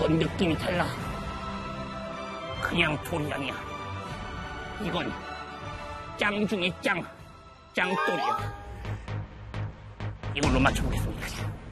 느낌이 달라. 그냥 도리랑이야. 이건 짱 중에 짱, 짱돌이야. 이걸로 맞춰보겠습니다.